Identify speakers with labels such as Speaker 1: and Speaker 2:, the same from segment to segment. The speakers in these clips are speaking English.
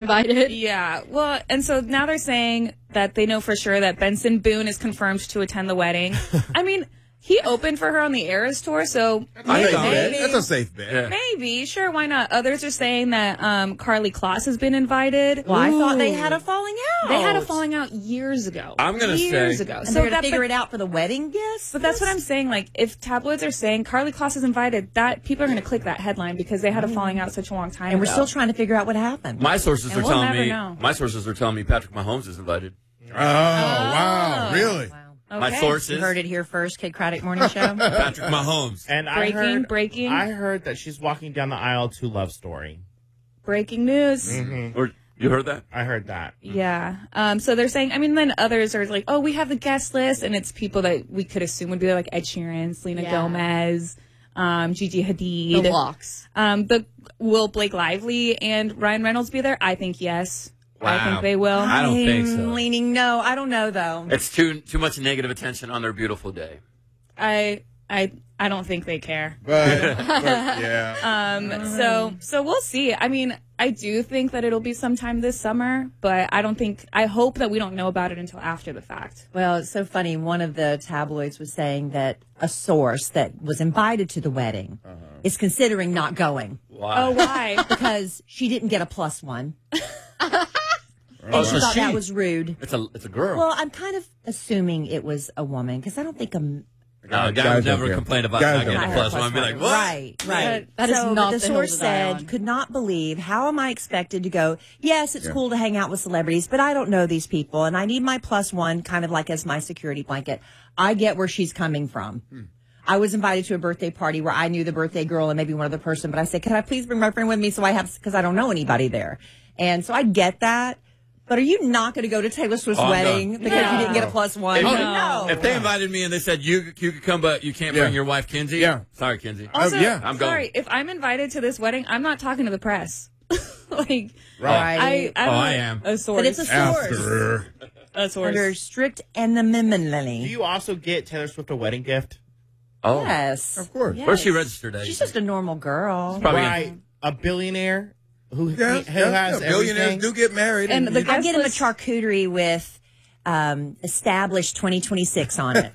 Speaker 1: invited.
Speaker 2: Yeah. Well, and so now they're saying that they know for sure that Benson Boone is confirmed to attend the wedding. I mean, he opened for her on the Eras tour, so
Speaker 3: That's
Speaker 2: maybe.
Speaker 3: a safe bet.
Speaker 4: Yeah.
Speaker 2: Maybe. Sure, why not? Others are saying that Carly Kloss has been invited.
Speaker 5: Well, I thought they had a falling out.
Speaker 2: They had a falling out years ago.
Speaker 4: I'm gonna
Speaker 2: years
Speaker 4: say-
Speaker 2: ago.
Speaker 5: And they're going to figure it out for the wedding guests?
Speaker 2: But that's what I'm saying. Like, if tabloids are saying Carly Kloss is invited, that people are going to click that headline because they had a falling out such a long time
Speaker 5: And we're
Speaker 2: ago.
Speaker 5: still trying to figure out what happened.
Speaker 4: My sources
Speaker 2: And
Speaker 4: are
Speaker 2: we'll
Speaker 4: telling
Speaker 2: never
Speaker 4: me.
Speaker 2: know.
Speaker 4: My sources are telling me Patrick Mahomes is invited.
Speaker 3: Oh, wow. Really?
Speaker 5: Wow.
Speaker 2: Okay.
Speaker 4: My sources.
Speaker 5: You heard it here first, Kid Craddock Morning Show.
Speaker 4: Patrick Mahomes.
Speaker 6: And
Speaker 2: Breaking.
Speaker 6: I heard that she's walking down the aisle to Love Story.
Speaker 2: Breaking news.
Speaker 4: Or you heard that?
Speaker 6: I heard that.
Speaker 2: Yeah. So they're saying, I mean, then others are like, oh, we have the guest list, and it's people that we could assume would be there, like Ed Sheeran, Selena
Speaker 1: Yeah.
Speaker 2: Gomez, Gigi Hadid.
Speaker 1: The locks.
Speaker 2: Will Blake Lively and Ryan Reynolds be there? I think yes. I
Speaker 4: Wow.
Speaker 2: think they will.
Speaker 4: I don't think so.
Speaker 5: I'm leaning no. I don't know, though.
Speaker 4: It's too much negative attention on their beautiful day.
Speaker 2: I don't think they care.
Speaker 3: But yeah.
Speaker 2: So we'll see. I mean, I do think that it'll be sometime this summer, but I hope that we don't know about it until after the fact.
Speaker 5: Well, it's so funny. One of the tabloids was saying that a source that was invited to the wedding is considering not going
Speaker 4: Why?
Speaker 2: Oh, why?
Speaker 5: because she didn't get a +1. And she
Speaker 4: so
Speaker 5: thought that
Speaker 4: she-
Speaker 5: was rude.
Speaker 4: It's a girl.
Speaker 5: Well, I'm kind of assuming it was a woman because I don't think a
Speaker 4: no,
Speaker 3: Guys
Speaker 4: guys
Speaker 3: don't
Speaker 4: never
Speaker 3: care.
Speaker 4: complain about
Speaker 3: Guys
Speaker 4: not
Speaker 3: don't
Speaker 4: getting a
Speaker 3: care.
Speaker 4: plus one. I'd be like, what?
Speaker 5: Right.
Speaker 1: That is
Speaker 5: so
Speaker 1: not
Speaker 5: the
Speaker 1: the hill
Speaker 5: source
Speaker 1: to die on.
Speaker 5: said, could not believe, how am I expected to go, yes, it's cool to hang out with celebrities, but I don't know these people, and I need my +1 kind of like as my security blanket. I get where she's coming from. I was invited to a birthday party where I knew the birthday girl and maybe one other person, but I said, can I please bring my friend with me because I don't know anybody there. And so I get that. But are you not going to go to Taylor Swift's wedding because you didn't get a +1? No.
Speaker 4: If they invited me and they said you could come, but you can't bring your wife Kinsey.
Speaker 3: Yeah.
Speaker 4: Sorry, Kinsey.
Speaker 2: Also,
Speaker 3: yeah.
Speaker 4: I'm going.
Speaker 2: sorry, if I'm invited to this wedding, I'm not talking to the press. Like,
Speaker 5: Right.
Speaker 2: I
Speaker 4: am.
Speaker 2: a source.
Speaker 5: But it's a source.
Speaker 3: After.
Speaker 2: a source.
Speaker 5: Under strict
Speaker 6: Do
Speaker 5: anonymity.
Speaker 6: you also get Taylor Swift a wedding gift?
Speaker 4: Oh,
Speaker 5: Yes.
Speaker 3: Of course.
Speaker 5: Yes.
Speaker 4: where's she registered at?
Speaker 5: She's just a normal girl.
Speaker 4: Probably
Speaker 6: Right. A billionaire who
Speaker 3: Yeah,
Speaker 6: has
Speaker 3: billionaires
Speaker 6: everything.
Speaker 3: do get married.
Speaker 2: And the
Speaker 5: I
Speaker 2: guest
Speaker 5: get him a
Speaker 2: list-
Speaker 5: charcuterie with established 2026 on it.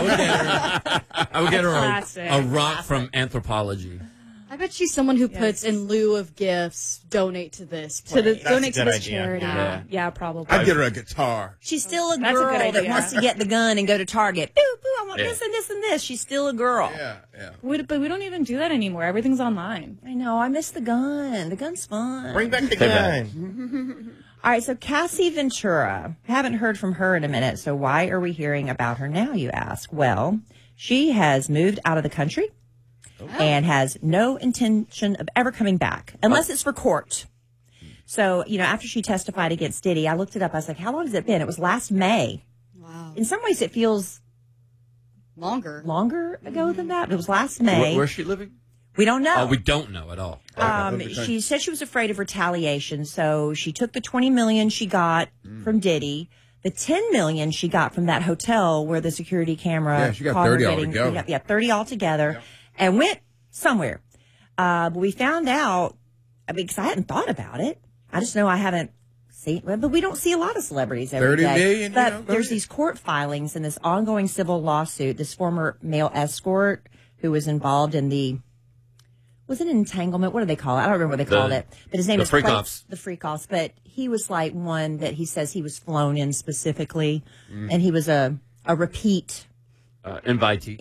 Speaker 4: I would get her
Speaker 2: Classic.
Speaker 4: a rock from Anthropology.
Speaker 1: I bet she's someone who puts in lieu of gifts, donate to this.
Speaker 2: to the
Speaker 1: place.
Speaker 2: donate to
Speaker 6: good
Speaker 2: this
Speaker 6: idea.
Speaker 2: charity.
Speaker 4: Yeah.
Speaker 2: Yeah, probably.
Speaker 3: I'd get her a guitar.
Speaker 5: She's still a
Speaker 2: That's a
Speaker 5: girl
Speaker 2: good
Speaker 5: that
Speaker 2: idea.
Speaker 5: wants to get the gun and go to Target. Boo, boo, I want this and this and this. She's still a girl.
Speaker 3: Yeah.
Speaker 2: But we don't even do that anymore. Everything's online.
Speaker 5: I know. I miss the gun. The gun's fun.
Speaker 6: Bring back the gun.
Speaker 5: All right, so Cassie Ventura. Haven't heard from her in a minute, so why are we hearing about her now, you ask? Well, she has moved out of the country and has no intention of ever coming back, unless it's for court. So, after she testified against Diddy, I looked it up. I was like, how long has it been? It was last May.
Speaker 1: Wow.
Speaker 5: In some ways, it feels
Speaker 1: Longer.
Speaker 5: longer ago than that. It was last May.
Speaker 4: Where's she living?
Speaker 5: We don't know.
Speaker 4: Oh, we don't know at all.
Speaker 5: She said she was afraid of retaliation, so she took the $20 million she got from Diddy, the $10 million she got from that hotel where the security camera.
Speaker 3: Yeah, she got
Speaker 5: caught her
Speaker 3: 30
Speaker 5: getting-
Speaker 3: altogether.
Speaker 5: Yeah, 30 altogether, and went somewhere. But we found out, because I hadn't thought about it. I just know I haven't seen, but we don't see a lot of celebrities every
Speaker 3: 30
Speaker 5: day.
Speaker 3: million,
Speaker 5: But
Speaker 3: go
Speaker 5: there's
Speaker 3: ahead.
Speaker 5: these court filings and this ongoing civil lawsuit. This former male escort who was involved in was it an entanglement? What do they call it? I don't remember what they called it. But his name
Speaker 4: the
Speaker 5: is
Speaker 4: freak-offs.
Speaker 5: The freak-offs. But he was like one that he says he was flown in specifically. And he was a repeat
Speaker 4: Invitee.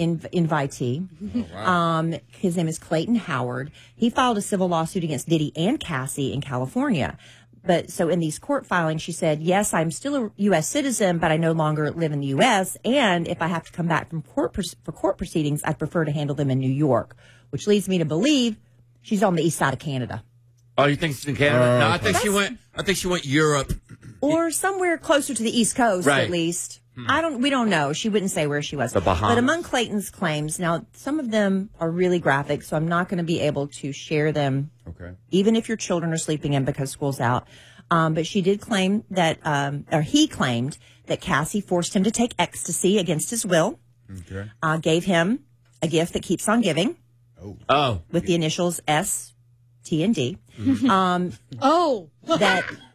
Speaker 5: invitee. His name is Clayton Howard. He filed a civil lawsuit against Diddy and Cassie in California. But so in these court filings, she said, yes, I'm still a U.S. citizen, but I no longer live in the U.S. And if I have to come back from for court proceedings, I'd prefer to handle them in New York, which leads me to believe she's on the east side of Canada.
Speaker 4: Oh, you think she's in Canada? No, I think she went Europe.
Speaker 5: Or somewhere closer to the East Coast,
Speaker 4: Right.
Speaker 5: at least. We don't know. She wouldn't say where she was.
Speaker 4: The Bahamas.
Speaker 5: But among Clayton's claims, now some of them are really graphic, so I'm not going to be able to share them.
Speaker 3: Okay.
Speaker 5: Even if your children are sleeping in because school's out. But she did claim that, or he claimed that Cassie forced him to take ecstasy against his will.
Speaker 3: Okay.
Speaker 5: Gave him a gift that keeps on giving
Speaker 4: Oh.
Speaker 5: with the initials S, T, and D.
Speaker 1: Oh.
Speaker 5: That